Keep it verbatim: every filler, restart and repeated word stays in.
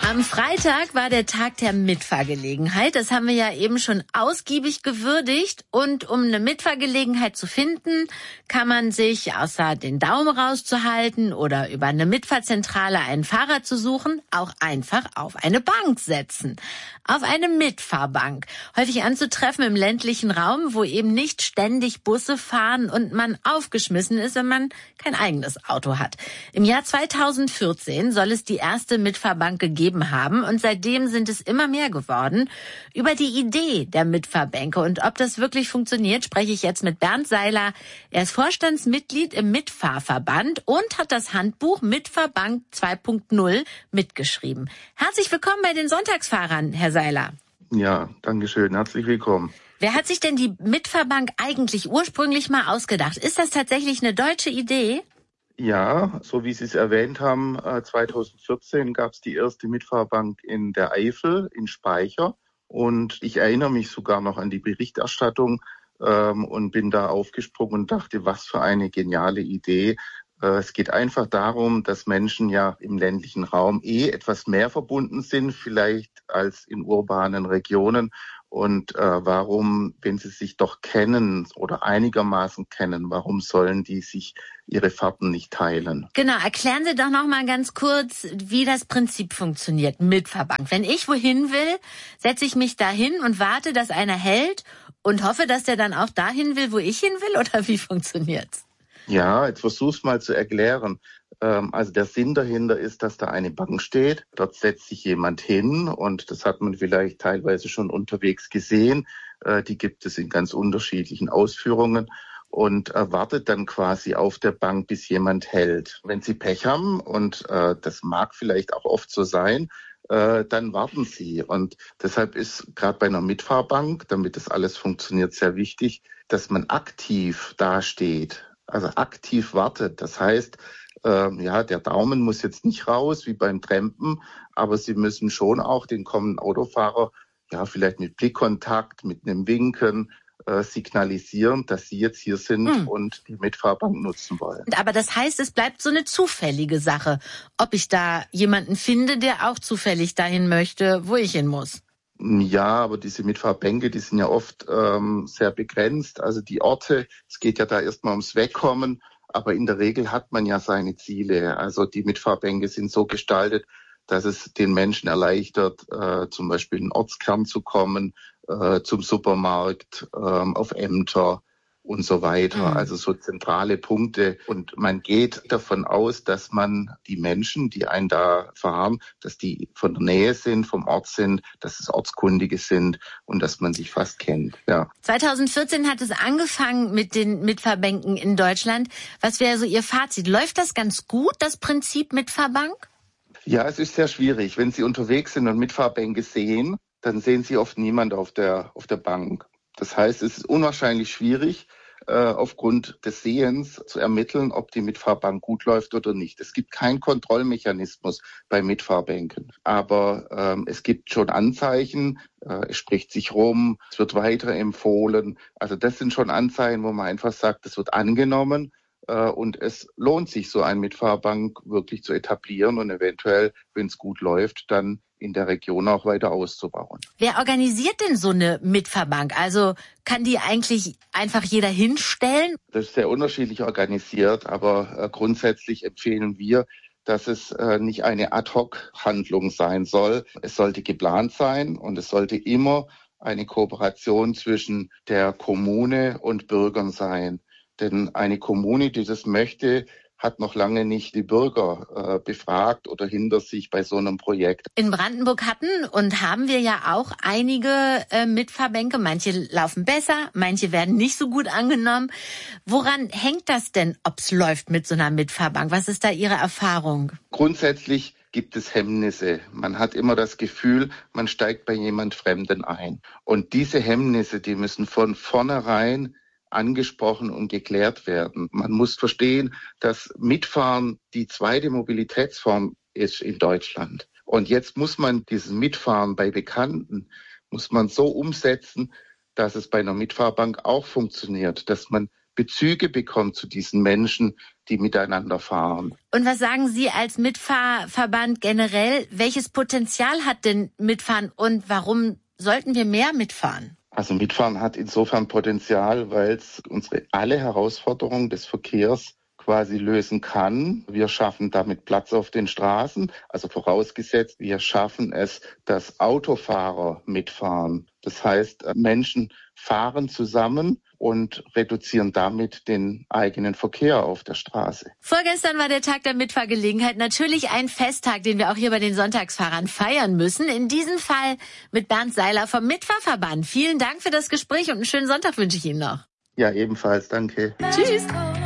Am Freitag war der Tag der Mitfahrgelegenheit. Das haben wir ja eben schon ausgiebig gewürdigt. Und um eine Mitfahrgelegenheit zu finden, kann man sich, außer den Daumen rauszuhalten oder über eine Mitfahrzentrale einen Fahrer zu suchen, auch einfach auf eine Bank setzen. Auf eine Mitfahrbank. Häufig anzutreffen im ländlichen Raum, wo eben nicht ständig Busse fahren und man aufgeschmissen ist, wenn man kein eigenes Auto hat. Im Jahr zweitausendvierzehn soll es die erste Mitfahrbank gegeben haben und seitdem sind es immer mehr geworden. Über die Idee der Mitfahrbänke und ob das wirklich funktioniert, spreche ich jetzt mit Bernd Seiler. Er ist Vorstandsmitglied im Mitfahrverband und hat das Handbuch Mitfahrbank zwei Punkt null mitgeschrieben. Herzlich willkommen bei den Sonntagsfahrern, Herr Seiler. Ja, danke schön. Herzlich willkommen. Wer hat sich denn die Mitfahrbank eigentlich ursprünglich mal ausgedacht? Ist das tatsächlich eine deutsche Idee? Ja, so wie Sie es erwähnt haben, zweitausendvierzehn gab es die erste Mitfahrbank in der Eifel, in Speicher. Und ich erinnere mich sogar noch an die Berichterstattung ähm, und bin da aufgesprungen und dachte, was für eine geniale Idee. Äh, es geht einfach darum, dass Menschen ja im ländlichen Raum eh etwas mehr verbunden sind, vielleicht als in urbanen Regionen. Und äh, warum, wenn sie sich doch kennen oder einigermaßen kennen, warum sollen die sich ihre Fahrten nicht teilen? Genau, erklären Sie doch noch mal ganz kurz, wie das Prinzip funktioniert, Mitfahrbank. Wenn ich wohin will, setze ich mich dahin und warte, dass einer hält und hoffe, dass der dann auch dahin will, wo ich hin will, oder wie funktioniert's? Ja, jetzt versuch's mal zu erklären. Also der Sinn dahinter ist, dass da eine Bank steht. Dort setzt sich jemand hin und das hat man vielleicht teilweise schon unterwegs gesehen. Die gibt es in ganz unterschiedlichen Ausführungen und wartet dann quasi auf der Bank, bis jemand hält. Wenn Sie Pech haben, und das mag vielleicht auch oft so sein, dann warten Sie. Und deshalb ist gerade bei einer Mitfahrbank, damit das alles funktioniert, sehr wichtig, dass man aktiv dasteht. Also aktiv wartet. Das heißt, äh, ja, der Daumen muss jetzt nicht raus wie beim Trampen, aber Sie müssen schon auch den kommenden Autofahrer ja vielleicht mit Blickkontakt, mit einem Winken äh, signalisieren, dass Sie jetzt hier sind hm. und die Mitfahrbank nutzen wollen. Aber das heißt, es bleibt so eine zufällige Sache, ob ich da jemanden finde, der auch zufällig dahin möchte, wo ich hin muss. Ja, aber diese Mitfahrbänke, die sind ja oft ähm, sehr begrenzt. Also die Orte, es geht ja da erstmal ums Wegkommen, aber in der Regel hat man ja seine Ziele. Also die Mitfahrbänke sind so gestaltet, dass es den Menschen erleichtert, äh, zum Beispiel in den Ortskern zu kommen, äh, zum Supermarkt, äh, auf Ämter und so weiter. Mhm. Also so zentrale Punkte. Und man geht davon aus, dass man die Menschen, die einen da fahren, dass die von der Nähe sind, vom Ort sind, dass es Ortskundige sind und dass man sich fast kennt. Ja. zweitausendvierzehn hat es angefangen mit den Mitfahrbänken in Deutschland. Was wäre so Ihr Fazit? Läuft das ganz gut, das Prinzip Mitfahrbank? Ja, es ist sehr schwierig. Wenn Sie unterwegs sind und Mitfahrbänke sehen, dann sehen Sie oft niemand auf der, auf der Bank. Das heißt, es ist unwahrscheinlich schwierig, äh, aufgrund des Sehens zu ermitteln, ob die Mitfahrbank gut läuft oder nicht. Es gibt keinen Kontrollmechanismus bei Mitfahrbänken. Aber ähm, es gibt schon Anzeichen, äh, es spricht sich rum, es wird weiterempfohlen. Also das sind schon Anzeichen, wo man einfach sagt, es wird angenommen. Und es lohnt sich, so eine Mitfahrbank wirklich zu etablieren und eventuell, wenn es gut läuft, dann in der Region auch weiter auszubauen. Wer organisiert denn so eine Mitfahrbank? Also kann die eigentlich einfach jeder hinstellen? Das ist sehr unterschiedlich organisiert, aber äh, grundsätzlich empfehlen wir, dass es äh, nicht eine Ad-hoc-Handlung sein soll. Es sollte geplant sein und es sollte immer eine Kooperation zwischen der Kommune und Bürgern sein. Denn eine Kommune, die das möchte, hat noch lange nicht die Bürger äh, befragt oder hinter sich bei so einem Projekt. In Brandenburg hatten und haben wir ja auch einige äh, Mitfahrbänke. Manche laufen besser, manche werden nicht so gut angenommen. Woran hängt das denn, ob es läuft mit so einer Mitfahrbank? Was ist da Ihre Erfahrung? Grundsätzlich gibt es Hemmnisse. Man hat immer das Gefühl, man steigt bei jemand Fremden ein. Und diese Hemmnisse, die müssen von vornherein angesprochen und geklärt werden. Man muss verstehen, dass Mitfahren die zweite Mobilitätsform ist in Deutschland. Und jetzt muss man dieses Mitfahren bei Bekannten, muss man so umsetzen, dass es bei einer Mitfahrbank auch funktioniert, dass man Bezüge bekommt zu diesen Menschen, die miteinander fahren. Und was sagen Sie als Mitfahrverband generell? Welches Potenzial hat denn Mitfahren und warum sollten wir mehr mitfahren? Also Mitfahren hat insofern Potenzial, weil es unsere alle Herausforderungen des Verkehrs quasi lösen kann. Wir schaffen damit Platz auf den Straßen, also vorausgesetzt, wir schaffen es, dass Autofahrer mitfahren. Das heißt, Menschen fahren zusammen und reduzieren damit den eigenen Verkehr auf der Straße. Vorgestern war der Tag der Mitfahrgelegenheit, natürlich ein Festtag, den wir auch hier bei den Sonntagsfahrern feiern müssen. In diesem Fall mit Bernd Seiler vom Mitfahrverband. Vielen Dank für das Gespräch und einen schönen Sonntag wünsche ich Ihnen noch. Ja, ebenfalls. Danke. Tschüss.